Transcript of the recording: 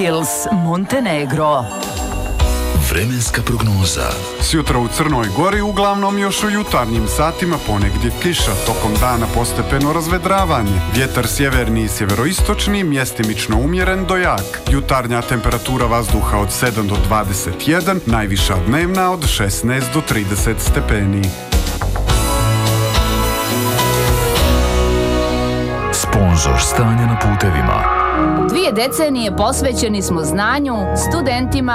Hills, Montenegro. Vremenska prognoza. Sjutra u Crnoj Gori uglavnom još u jutarnjim satima ponegdje kiša, tokom dana postepeno razvedravanje. Vjetar sjeverni i sjeveroistočni, mjestimično umjeren do jak. Jutarnja temperatura vazduha od 7 do 21, najviša dnevna od 16 do 30 stepeni. Sponzor stanja na putevima. 2 decenije posvećeni smo znanju, studentima